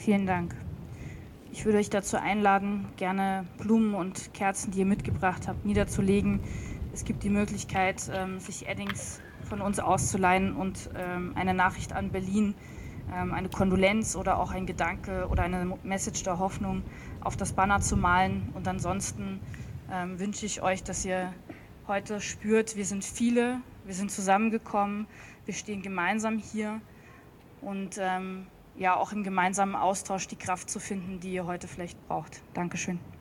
Vielen Dank. Ich würde euch dazu einladen, gerne Blumen und Kerzen, die ihr mitgebracht habt, niederzulegen. Es gibt die Möglichkeit, sich Eddings von uns auszuleihen und eine Nachricht an Berlin, eine Kondolenz oder auch ein Gedanke oder eine Message der Hoffnung auf das Banner zu malen. Und ansonsten wünsche ich euch, dass ihr heute spürt, wir sind viele, wir sind zusammengekommen, wir stehen gemeinsam hier und auch im gemeinsamen Austausch die Kraft zu finden, die ihr heute vielleicht braucht. Dankeschön.